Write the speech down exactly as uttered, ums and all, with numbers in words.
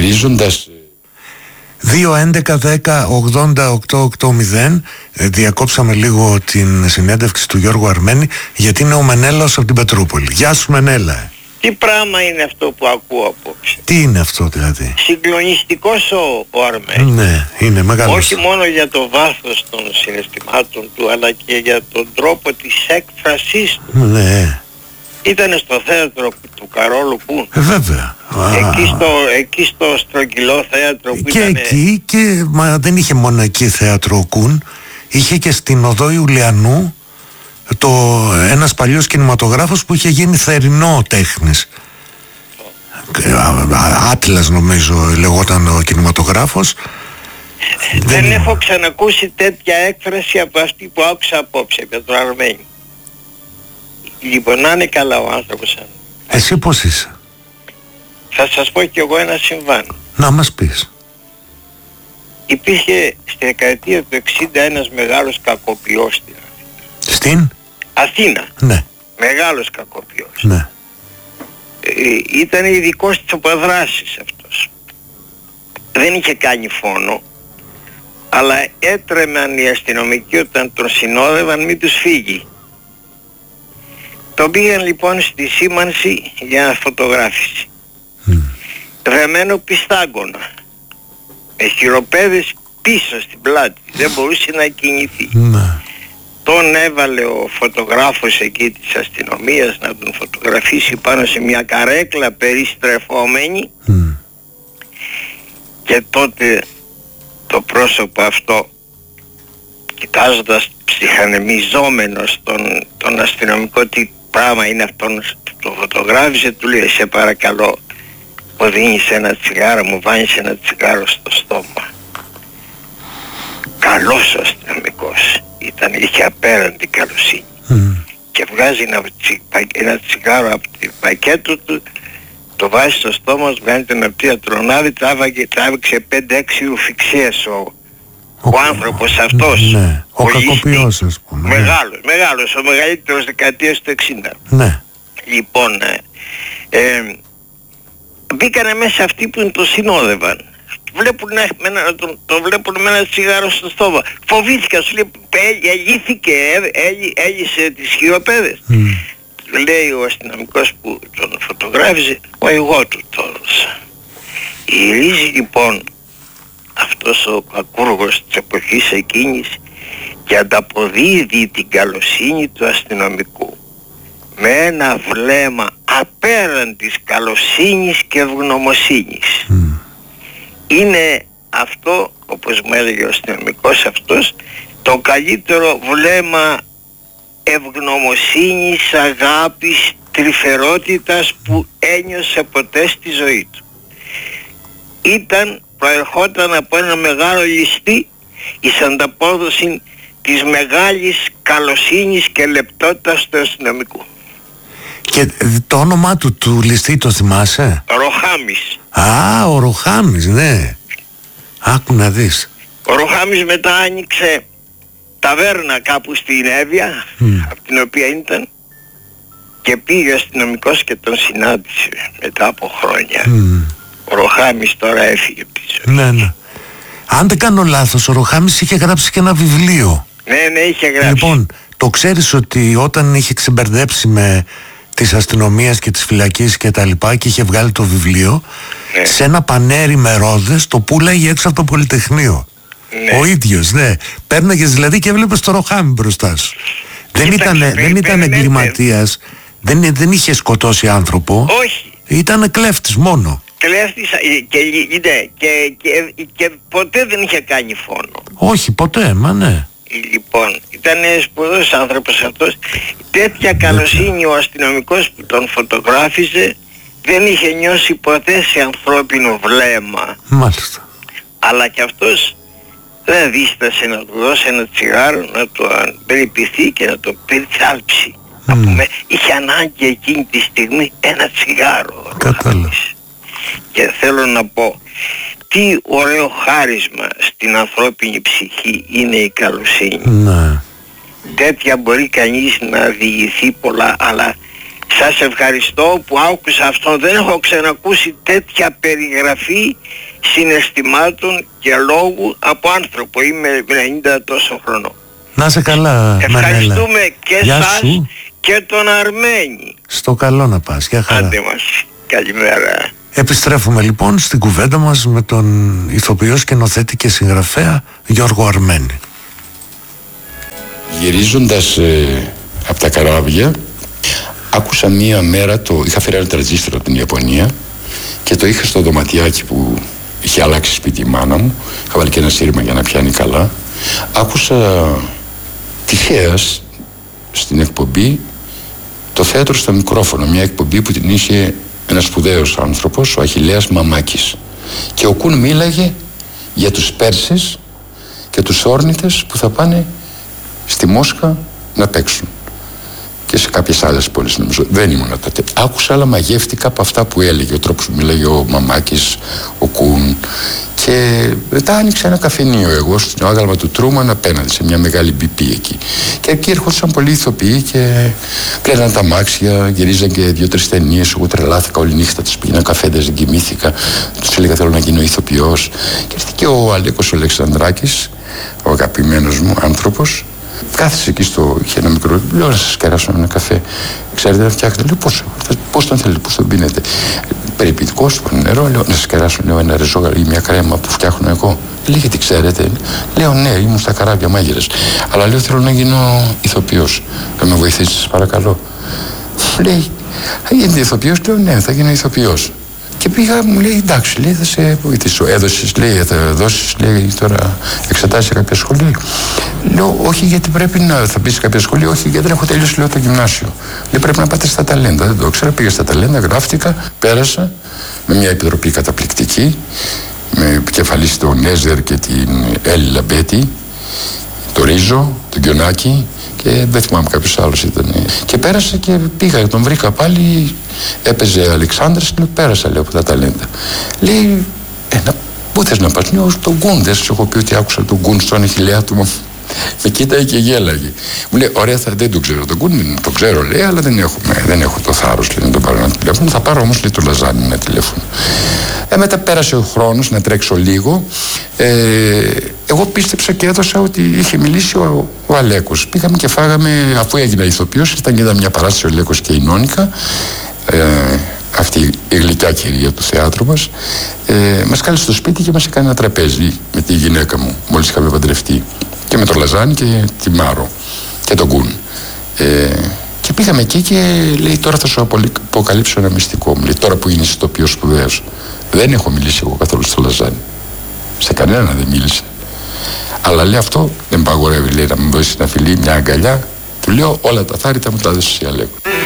στηρίζοντας δύο έντεκα δέκα ογδόντα οκτώ ογδόντα. Διακόψαμε λίγο την συνέντευξη του Γιώργου Αρμένη, γιατί είναι ο Μενέλαος από την Πετρούπολη. Γεια σου Μενέλα. Τι πράγμα είναι αυτό που ακούω απόψε? Τι είναι αυτό δηλαδή? Συγκλονιστικός ο, ο Αρμένης. Ναι, είναι μεγάλος. Όχι μόνο για το βάθος των συναισθημάτων του, αλλά και για τον τρόπο της έκφρασής του. Ναι. Ήτανε στο θέατρο του Καρόλου Κούν. Ε, βέβαια. Εκεί στο, εκεί στο στρογγυλό θέατρο που και ήτανε... εκεί, και μα δεν είχε μόνο εκεί θέατρο Κούν, είχε και στην οδό Ιουλιανού το, ένας παλιός κινηματογράφος που είχε γίνει θερινό τέχνης. Άτλας νομίζω λεγόταν ο κινηματογράφος. Δεν, δεν έχω ξανακούσει τέτοια έκφραση από αυτή που άκουσα απόψε με τον Αρμένη. Λοιπόν, να είναι καλά ο άνθρωπος. Εσύ πώς είσαι? Θα σας πω κι εγώ ένα συμβάν. Να μας πεις. Υπήρχε στη δεκαετία του εξήντα ένας μεγάλος κακοποιός στην Στην Αθήνα. Ναι. Μεγάλος κακοποιός. Ναι. Ε, ήταν ειδικός της οπαδράσης αυτός. Δεν είχε κάνει φόνο, αλλά έτρεμαν οι αστυνομικοί όταν τον συνόδευαν μην τους φύγει. Τον πήγαν λοιπόν στη σήμανση για φωτογράφηση. Mm. Δεμένο πιστάγκωνα, με χειροπέδες πίσω στην πλάτη, δεν μπορούσε να κινηθεί. Mm. Τον έβαλε ο φωτογράφος εκεί της αστυνομίας να τον φωτογραφίσει πάνω σε μια καρέκλα περιστρεφόμενη. Mm. Και τότε το πρόσωπο αυτό, κοιτάζοντας ψυχανεμιζόμενος τον, τον αστυνομικό τι πράγμα είναι αυτόν το φωτογράφησε, του λέει σε παρακαλώ, μου δίνεις ένα τσιγάρο, μου βάνεις ένα τσιγάρο στο στόμα. Καλός ο αστυνομικός ήταν, είχε απέραντη καλοσύνη. Mm. Και βγάζει ένα, τσι, ένα τσιγάρο από το πακέτο του, το βάζει στο στόμα, βγάζει την απτία τρονάδι, τράβηξε, τράβηξε πέντε έξι ρουφιξίες ο, ο, ο άνθρωπος αυτός. Ναι, ο, ο κακοποιός ας πούμε. Μεγάλος, ναι. μεγάλος, ο μεγαλύτερος δεκαετίας του εξήντα. Ναι. Λοιπόν, ε, ε, μπήκανε μέσα αυτοί που το συνόδευαν. Βλέπουν, με ένα, το, το βλέπουν με ένα τσιγάρο στο στόμα. Φοβήθηκα, σου λέει, ελύθηκε, έλυσε τις χειροπέδες. Mm. Λέει ο αστυνομικός που τον φωτογράφησε, ο εγώ του το έδωσα. Γυρίζει λοιπόν αυτός ο κακούργος της εποχής εκείνης και ανταποδίδει την καλοσύνη του αστυνομικού με ένα βλέμμα απέραντης καλοσύνης και ευγνωμοσύνης. Mm. Είναι αυτό, όπως μου έλεγε ο αστυνομικός αυτός, το καλύτερο βλέμμα ευγνωμοσύνης, αγάπης, τρυφερότητας που ένιωσε ποτέ στη ζωή του. Ήταν, προερχόταν από ένα μεγάλο ληστή εις ανταπόδοση της μεγάλης καλοσύνης και λεπτότητας του αστυνομικού. Και το όνομά του του ληστή το θυμάσαι? Ροχάμης. Α, ο Ροχάμης, ναι. Άκου να δεις. Ο Ροχάμης μετά άνοιξε ταβέρνα κάπου στην Εύβοια, mm. από την οποία ήταν, και πήγε ο αστυνομικός και τον συνάντησε μετά από χρόνια. Mm. Ο Ροχάμης τώρα έφυγε πίσω. Ναι, ναι. Αν δεν κάνω λάθος, ο Ροχάμης είχε γράψει και ένα βιβλίο. Ναι, ναι, είχε γράψει. Λοιπόν, το ξέρεις ότι όταν είχε ξεμπερδέψει με της αστυνομίας και της φυλακής και τα λοιπά και είχε βγάλει το βιβλίο, ναι, σε ένα πανέρι με ρόδες το πουλάγε έξω από το Πολυτεχνείο. Ναι. Ο ίδιος, ναι. Πέρναγες δηλαδή και έβλεπες το Ροχάμι μπροστά σου. Δεν ήταν, δεν ήταν εγκληματίας, δεν, δεν είχε σκοτώσει άνθρωπο. Όχι. Ήταν κλέφτης μόνο. Κλέφτης και, και, και, και, και ποτέ δεν είχε κάνει φόνο. Όχι, ποτέ, μα ναι. Λοιπόν, ήταν σπουδός άνθρωπος αυτός. Τέτοια καλοσύνη ο αστυνομικός που τον φωτογράφιζε δεν είχε νιώσει ποτέ σε ανθρώπινο βλέμμα. Μάλιστα. Αλλά και αυτός δεν δίστασε να του δώσει ένα τσιγάρο, να το περιποιηθεί και να το περιθάλψει. Mm. Πούμε, είχε ανάγκη εκείνη τη στιγμή ένα τσιγάρο. Κατάλαβα. Και θέλω να πω, τι ωραίο χάρισμα στην ανθρώπινη ψυχή είναι η καλοσύνη. Ναι. Τέτοια μπορεί κανείς να διηγηθεί πολλά, αλλά Σας ευχαριστώ που άκουσα αυτό. Δεν έχω ξανακούσει τέτοια περιγραφή συναισθημάτων και λόγου από άνθρωπο. Είμαι ενενήντα τόσο χρονών. Να σε καλά, ευχαριστούμε Μανέλα. και Γεια σας σου. και τον Αρμένη. Στο καλό να πας. Γεια χαρά. Άντε μας. Καλημέρα. Επιστρέφουμε λοιπόν στην κουβέντα μας με τον ηθοποιό, σκηνοθέτη και συγγραφέα Γιώργο Αρμένη. Γυρίζοντας ε, από τα καράβια, άκουσα μία μέρα, το, είχα φέρει ένα τραζίστρο από την Ιαπωνία και το είχα στο δωματιάκι που είχε αλλάξει σπίτι η μάνα μου. Είχα βάλει και ένα σύρμα για να πιάνει καλά. Άκουσα τυχαίας στην εκπομπή το θέατρο στα μικρόφωνα, μια εκπομπή που την είχε ένας σπουδαίος άνθρωπος, ο Αχιλλέας Μαμάκης, και ο Κουν μίλαγε για τους Πέρσες και τους όρνητες που θα πάνε στη Μόσχα να παίξουν και σε κάποιες άλλες πόλεις, νομίζω. Δεν ήμουν τότε. Άκουσα, αλλά μαγεύτηκα από αυτά που έλεγε, ο τρόπος που μίλαγε ο Μαμάκης, ο Κουν. Και μετά άνοιξα ένα καφενείο εγώ στο άγαλμα του Τρούμαν απέναντι σε μια μεγάλη μπιπί εκεί. Και εκεί έρχονταν πολλοί ηθοποιοί και κλαίναν τα αμάξια, γυρίζαν και δύο-τρεις ταινίες. Εγώ τρελάθηκα όλη νύχτα, τους πήγαινα καφέδες, δεν κοιμήθηκα. Τους έλεγα θέλω να γίνω ηθοποιός. Και έρθει και ο Αλέκος ο Αλεξανδράκης, ο αγαπημένος μου άνθρωπος. Κάθισε εκεί στο. Είχε ένα μικρό. Λέω να σας κεράσω ένα καφέ. Ξέρετε να φτιάχνετε. Λέω πώς, πώς τον θέλετε, πώς τον πίνετε. Περιποιητικός, νερό. Λέω να σας κεράσω λέω, ένα ρεζό ή μια κρέμα που φτιάχνω εγώ. Λέει γιατί ξέρετε. Λέω ναι, ήμουν στα καράβια μάγειρες. Αλλά λέω θέλω να γίνω ηθοποιός. Θα με βοηθήσεις παρακαλώ. Λέει θα γίνετε ηθοποιός. Λέω ναι, θα γίνω ηθοποιός. Και πήγα, μου λέει εντάξει, λέει, θα σε βοηθήσω. Έδωσες, λέει, θα δώσεις, λέει, τώρα εξετάσεις σε κάποια σχολή. Λέω όχι, γιατί πρέπει να θα μπεις σε κάποια σχολή. Όχι, γιατί δεν έχω τελειώσει, λέω, το γυμνάσιο. Λέει πρέπει να πάτε στα ταλέντα. Δεν το ξέρω. Πήγα στα ταλέντα, γράφτηκα, πέρασα με μια επιτροπή καταπληκτική. Με επικεφαλής τον Νέζερ και την Έλλη Λαμπέτη, το Ρίζο, τον Κιονάκη. Και δεν θυμάμαι κάποιος άλλος ήταν. Και πέρασα και πήγα, τον βρήκα πάλι. Έπαιζε Αλεξάνδρας, λέω πέρασα λέω από τα ταλέντα. Λέει, ε, να, πού θες να πας, λέω στον Γκουν. Δεν σου έχω πει ότι άκουσα τον Γκουν στον Αχιλλέα του. Με κοίταγε και γέλαγε. Μου λέει, ωραία, θα, δεν τον ξέρω. Τον Γκουν τον ξέρω, λέει, αλλά δεν, έχουμε, δεν έχω το θάρρος λέει, να τον πάρω ένα τηλέφωνο. Θα πάρω όμως λέει, το Λαζάνι ένα τηλέφωνο. Ε, μετά πέρασε ο χρόνος να τρέξω λίγο. Ε, εγώ πίστεψα και έδωσα ότι είχε μιλήσει ο, ο Αλέκος. Πήγαμε και φάγαμε, αφού έγινα ηθοποιός, ήταν και ήταν μια παράσταση ο Αλέκος και η Νόνικα. Ε, αυτή η γλυκιά κυρία του θεάτρου μας, ε, μας κάλεσε στο σπίτι και μας έκανε ένα τραπέζι με τη γυναίκα μου, μόλις είχαμε παντρευτεί. Και με τον Λαζάνι και τη Μάρο και τον Γκουν. Ε, και πήγαμε εκεί και λέει τώρα θα σου αποκαλύψω ένα μυστικό μου. Λέει τώρα που γίνεις ηθοποιός σπουδαίος. Δεν έχω μιλήσει εγώ καθόλου στο Λαζάνι. Σε κανένα δεν μίλησε. Αλλά λέει αυτό δεν παγορεύει λέει να μου δώσει ένα φιλί, μια αγκαλιά. Του λέω όλα τα θάρρυτα μου τα δώσεις η Αλέκο.